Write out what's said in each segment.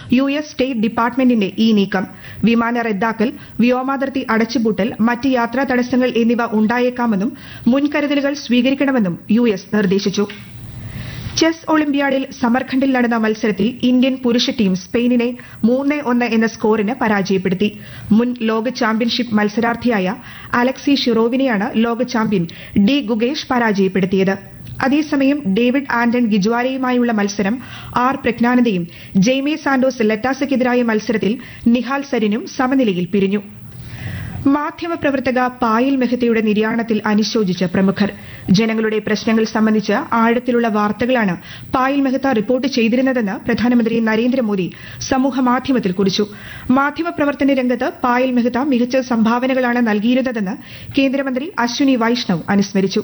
US state ഡിപ്പാർട്ട്മെന്റിന്റെ ഈ നീക്കം. വിമാന റദ്ദാക്കൽ, വ്യോമാതിർത്തി അടച്ചുപൂട്ടൽ, മറ്റ് യാത്രാ തടസ്സങ്ങൾ എന്നിവ ഉണ്ടായേക്കാമെന്നും മുൻകരുതലുകൾ സ്വീകരിക്കണമെന്നും US നിർദ്ദേശിച്ചു. ചെസ് ഒളിമ്പ്യാഡിൽ സമർഖണ്ഡിൽ നടന്ന മത്സരത്തിൽ ഇന്ത്യൻ പുരുഷ ടീം സ്പെയിനിനെ 3-1 എന്ന സ്കോറിന് പരാജയപ്പെടുത്തി. മുൻ ലോക ചാമ്പ്യൻഷിപ്പ് മത്സരാർത്ഥിയായ അലക്സി ഷിറോവിനെയാണ് ലോക ചാമ്പ്യൻ ഡി ഗുഗേഷ് പരാജയപ്പെടുത്തിയത്. അതേസമയം ഡേവിഡ് ആന്റൺ ഗിജ്വാരയുമായുള്ള മത്സരം പ്രജ്ഞാനന്ദയും ജെയ്മെ സാന്റോസ് ലറ്റാസയ്ക്കെതിരായ മത്സരത്തിൽ നിഹാൽ സരിനും സമനിലയിൽ പിരിഞ്ഞു. മാധ്യമപ്രവർത്തക പായൽ മെഹ്തയുടെ നിര്യാണത്തിൽ അനുശോചിച്ച് പ്രമുഖർ. ജനങ്ങളുടെ പ്രശ്നങ്ങൾ സംബന്ധിച്ച് ആഴത്തിലുള്ള വാർത്തകളാണ് പായൽ മെഹ്ത റിപ്പോർട്ട് ചെയ്തിരുന്നതെന്ന് പ്രധാനമന്ത്രി നരേന്ദ്രമോദി സമൂഹമാധ്യമത്തിൽ കുറിച്ചു. മാധ്യമപ്രവർത്തന രംഗത്ത് പായൽ മെഹ്ത മികച്ച സംഭാവനകളാണ് നൽകിയിരുന്നതെന്ന് കേന്ദ്രമന്ത്രി അശ്വിനി വൈഷ്ണവ് അനുസ്മരിച്ചു.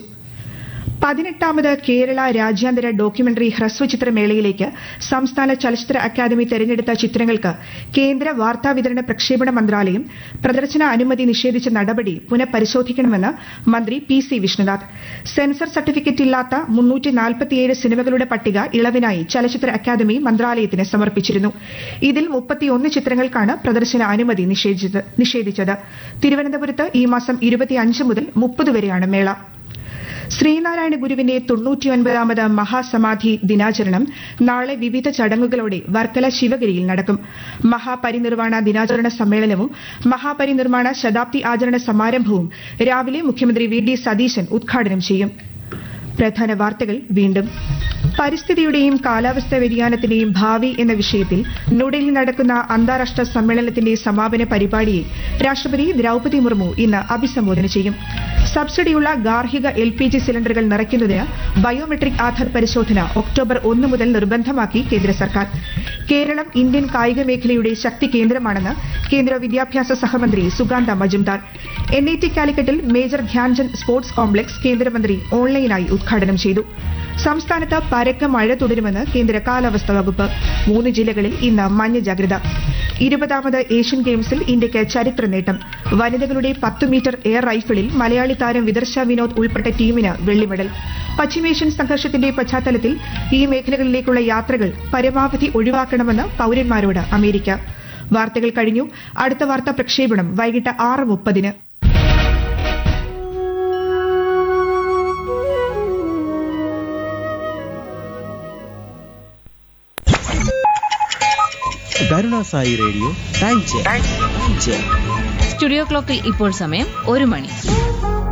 18ാമത് കേരള രാജ്യാന്തര ഡോക്യുമെന്ററി ഹ്രസ്വചിത്രമേളയിലേക്ക് സംസ്ഥാന ചലച്ചിത്ര അക്കാദമി തെരഞ്ഞെടുത്ത ചിത്രങ്ങൾക്ക് കേന്ദ്ര വാർത്താവിതരണ പ്രക്ഷേപണ മന്ത്രാലയം പ്രദർശന അനുമതി നിഷേധിച്ച നടപടി പുനഃപരിശോധിക്കണമെന്ന് മന്ത്രി PC വിഷ്ണുനാഥ്. സെൻസർ സർട്ടിഫിക്കറ്റ് ഇല്ലാത്ത 347 സിനിമകളുടെ പട്ടിക ഇളവിനായി ചലച്ചിത്ര അക്കാദമി മന്ത്രാലയത്തിന് സമർപ്പിച്ചിരുന്നു. ഇതിൽ 31 ചിത്രങ്ങൾക്കാണ് പ്രദർശന അനുമതി നിഷേധിച്ചത്. തിരുവനന്തപുരത്ത് ഈ മാസം 25 മുതൽ 30 വരെയാണ് മേള. ശ്രീനാരായണ ഗുരുവിന്റെ 99ാമത് മഹാസമാധി ദിനാചരണം നാളെ വിവിധ ചടങ്ങുകളോടെ വർക്കല ശിവഗിരിയിൽ നടക്കും. മഹാപരിനിർവാണ ദിനാചരണ സമ്മേളനവും മഹാപരിനിർവാണ ശതാബ്ദി ആചരണ സമാരംഭവും രാവിലെ മുഖ്യമന്ത്രി VD സതീശൻ ഉദ്ഘാടനം ചെയ്യും. പ്രധാന വാർത്തകൾ വീണ്ടും. പരിസ്ഥിതിയുടെയും കാലാവസ്ഥാ വ്യതിയാനത്തിന്റെയും ഭാവി എന്ന വിഷയത്തിൽ ന്യൂഡൽഹിയിൽ നടക്കുന്ന അന്താരാഷ്ട്ര സമ്മേളനത്തിന്റെ സമാപന പരിപാടിയെ രാഷ്ട്രപതി ദ്രൌപദി മുർമു ഇന്ന് അഭിസംബോധന ചെയ്യും. സബ്സിഡിയുള്ള ഗാർഹിക LPG സിലിണ്ടറുകൾ നിറയ്ക്കുന്നതിന് ബയോമെട്രിക് ആധാർ പരിശോധന ഒക്ടോബർ 1 മുതൽ നിർബന്ധമാക്കി കേന്ദ്ര സർക്കാർ. കേരളം ഇന്ത്യൻ കായിക മേഖലയുടെ ശക്തി കേന്ദ്രമാണെന്ന് കേന്ദ്ര വിദ്യാഭ്യാസ സഹമന്ത്രി Sukanta Majumdar. NIT കാലിക്കറ്റിൽ major Dhyan Chand sports complex കേന്ദ്രമന്ത്രി ഓൺലൈനായി ഉദ്ഘാടനം ചെയ്തു. സംസ്ഥാനത്ത് പരക്കെ മഴ തുടരുമെന്ന് കേന്ദ്ര കാലാവസ്ഥാ വകുപ്പ്. 3 ജില്ലകളിൽ ഇന്ന് മഞ്ഞ ജാഗ്രത. 20ാമത് ഏഷ്യൻ ഗെയിംസിൽ ഇന്ത്യയ്ക്ക് ചരിത്ര നേട്ടം. വനിതകളുടെ 10 മീറ്റർ എയർ റൈഫിളിൽ മലയാളി താരം വിദർശ വിനോദ് ഉൾപ്പെട്ട ടീമിന് വെള്ളി മെഡൽ. പശ്ചിമേഷ്യൻ സംഘർഷത്തിന്റെ പശ്ചാത്തലത്തിൽ ഈ മേഖലകളിലേക്കുള്ള യാത്രകൾ പരമാവധി ഒഴിവാക്കണമെന്ന് പൌരന്മാരോട് അമേരിക്ക. വാർത്തകൾ കഴിഞ്ഞു. അടുത്ത വാർത്താ പ്രക്ഷേപണം വൈകിട്ട് 6:30. Karunasai radio time check. Studio ക്ലോക്കിൽ ഇപ്പോൾ സമയം 1 മണി.